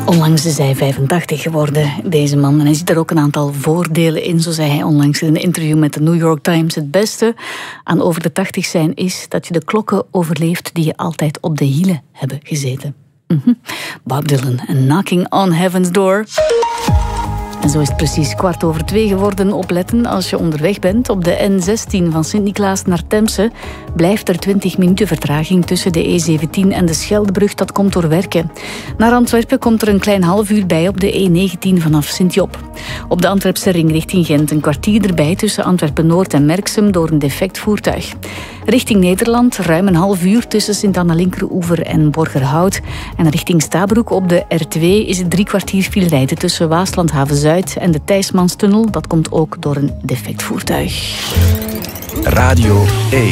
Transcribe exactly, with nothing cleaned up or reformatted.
Onlangs is hij vijfentachtig geworden, deze man. En hij ziet er ook een aantal voordelen in. Zo zei hij onlangs in een interview met de New York Times. Het beste aan over de tachtig zijn is dat je de klokken overleeft die je altijd op de hielen hebben gezeten. Mm-hmm. Bob Dylan en Knocking on Heaven's Door. En zo is het precies kwart over twee geworden. Opletten als je onderweg bent. Op de N zestien van Sint-Niklaas naar Temse blijft er twintig minuten vertraging tussen de E zeventien en de Scheldebrug. Dat komt door werken. Naar Antwerpen komt er een klein half uur bij op de E negentien vanaf Sint-Job. Op de Antwerpse ring richting Gent een kwartier erbij tussen Antwerpen-Noord en Merksem door een defect voertuig. Richting Nederland ruim een half uur tussen Sint-Anna-Linkeroever en Borgerhout. En richting Stabroek op de R twee is het drie kwartier file rijden tussen Waasland-Haven-Zuid en de Thijsmanstunnel. Dat komt ook door een defect voertuig. Radio één.